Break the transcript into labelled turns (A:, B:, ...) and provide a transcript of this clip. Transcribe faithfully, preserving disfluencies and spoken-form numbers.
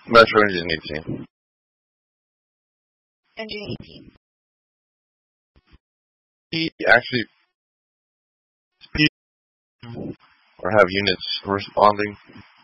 A: Metro Engine eighteen.
B: Engine eighteen.
A: He actually speed or have units responding.